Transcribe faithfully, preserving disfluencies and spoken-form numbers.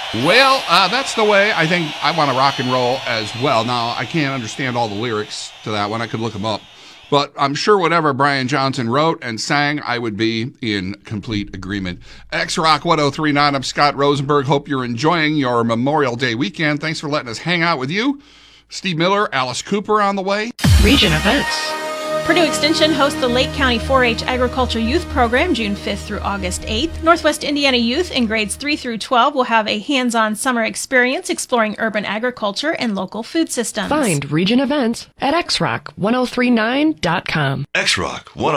Well, uh, that's the way I think I want to rock and roll as well. Now, I can't understand all the lyrics to that one. I could look them up. But I'm sure whatever Brian Johnson wrote and sang, I would be in complete agreement. X-Rock one oh three point nine, I'm Scott Rosenberg. Hope you're enjoying your Memorial Day weekend. Thanks for letting us hang out with you. Steve Miller, Alice Cooper on the way. Region events. Purdue Extension hosts the Lake County four H Agriculture Youth Program June fifth through August eighth. Northwest Indiana youth in grades three through twelve will have a hands-on summer experience exploring urban agriculture and local food systems. Find region events at x rock ten thirty-nine dot com. X-Rock one